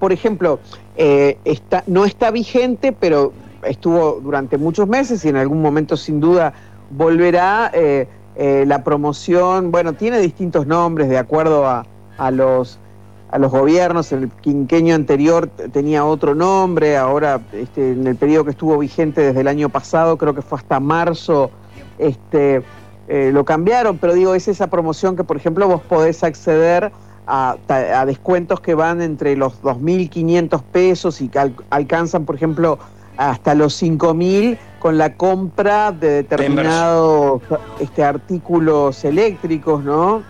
por ejemplo, no está vigente, pero estuvo durante muchos meses y en algún momento sin duda volverá la promoción. Bueno, tiene distintos nombres de acuerdo a los gobiernos. En el quinquenio anterior tenía otro nombre, ahora en el periodo que estuvo vigente desde el año pasado, creo que fue hasta marzo, lo cambiaron, pero digo, es esa promoción que, por ejemplo, vos podés acceder a descuentos que van entre los 2.500 pesos y que alcanzan, por ejemplo, hasta los 5.000 con la compra de determinados artículos eléctricos, ¿no?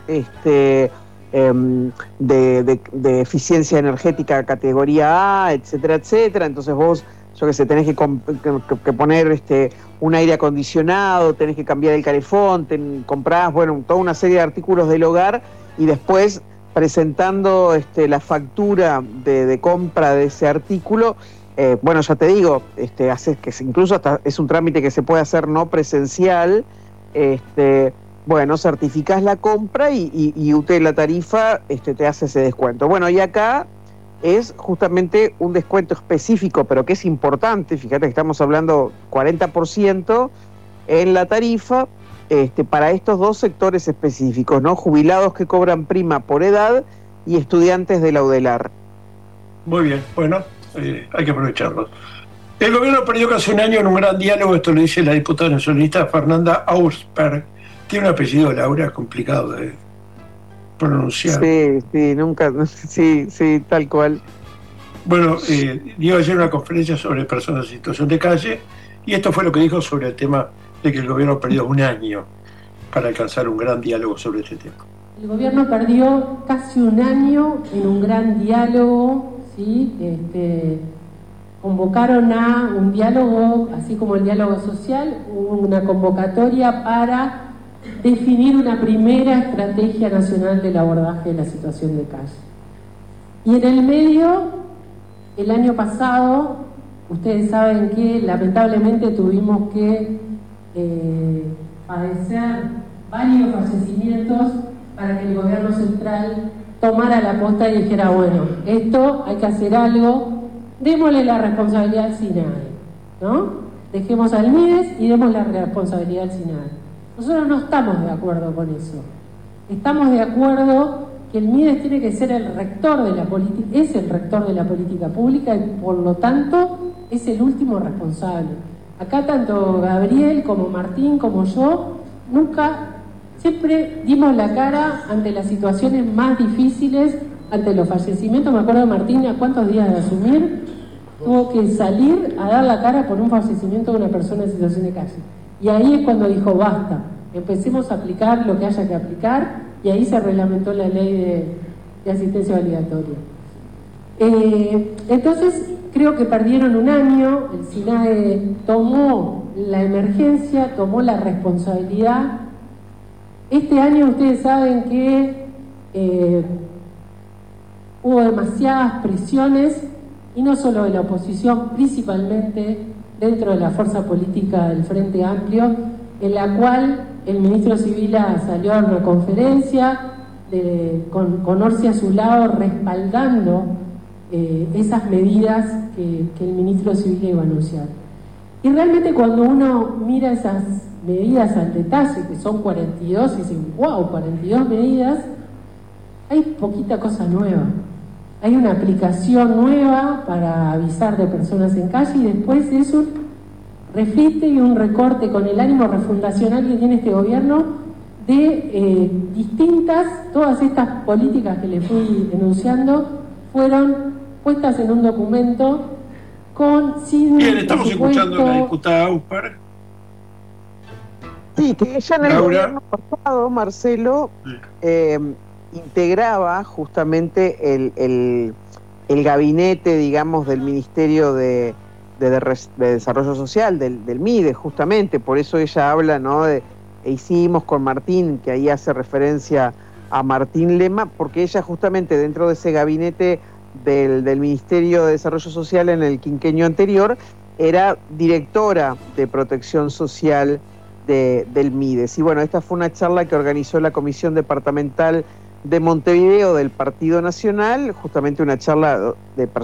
De eficiencia energética categoría A, etcétera, etcétera. Entonces vos, yo qué sé, tenés que poner un aire acondicionado, tenés que cambiar el calefón, comprás, bueno, toda una serie de artículos del hogar y después presentando la factura de compra de ese artículo, bueno, ya te digo, haces que incluso hasta es un trámite que se puede hacer no presencial, bueno, certificás la compra y UTE la tarifa te hace ese descuento. Bueno, y acá es justamente un descuento específico, pero que es importante, fíjate que estamos hablando 40% en la tarifa, para estos dos sectores específicos, ¿no? Jubilados que cobran prima por edad y estudiantes de la UDELAR. Muy bien, bueno, hay que aprovecharlo. El gobierno perdió casi un año en un gran diálogo, esto lo dice la diputada nacionalista Fernanda Auersperg. Tiene un apellido, Laura, complicado de pronunciar. Sí, tal cual. Bueno, dio ayer una conferencia sobre personas en situación de calle y esto fue lo que dijo sobre el tema de que el gobierno perdió un año para alcanzar un gran diálogo sobre este tema. El gobierno perdió casi un año en un gran diálogo, ¿sí? Convocaron a un diálogo, así como el diálogo social, hubo una convocatoria para definir una primera estrategia nacional del abordaje de la situación de calle. Y en el medio, el año pasado, ustedes saben que lamentablemente tuvimos que padecer varios fallecimientos para que el gobierno central tomara la posta y dijera, bueno, esto hay que hacer algo, démosle la responsabilidad al SINAE, ¿no? Dejemos al MIDES y demos la responsabilidad al SINAE. Nosotros no estamos de acuerdo con eso. Estamos de acuerdo que el MIDES tiene que ser el rector de la política, es el rector de la política pública y por lo tanto es el último responsable. Acá tanto Gabriel como Martín como yo siempre dimos la cara ante las situaciones más difíciles, ante los fallecimientos. Me acuerdo de Martín, a cuántos días de asumir, tuvo que salir a dar la cara por un fallecimiento de una persona en situación de calle. Y ahí es cuando dijo, basta, empecemos a aplicar lo que haya que aplicar, y ahí se reglamentó la ley de asistencia obligatoria. Entonces, creo que perdieron un año, el SINAE tomó la emergencia, tomó la responsabilidad. Este año ustedes saben que hubo demasiadas presiones, y no solo de la oposición, principalmente dentro de la fuerza política del Frente Amplio, en la cual el ministro Sibila salió a una conferencia con Orsi a su lado respaldando esas medidas que el ministro Sibila iba a anunciar. Y realmente cuando uno mira esas medidas al detalle, que son 42, y dicen, wow, 42 medidas, hay poquita cosa nueva. Hay una aplicación nueva para avisar de personas en calle y después es un refrite y un recorte con el ánimo refundacional que tiene este gobierno de todas estas políticas que les fui enunciando fueron puestas en un documento Bien, estamos escuchando a la diputada Auersperg. Sí, que ella en el gobierno pasado, Marcelo, integraba justamente el gabinete, digamos, del Ministerio de Desarrollo Social, del MIDES, justamente. Por eso ella habla, ¿no?, hicimos con Martín, que ahí hace referencia a Martín Lema, porque ella justamente dentro de ese gabinete del Ministerio de Desarrollo Social en el quinquenio anterior era directora de Protección Social del MIDES. Y bueno, esta fue una charla que organizó la Comisión Departamental de Montevideo del Partido Nacional, justamente una charla de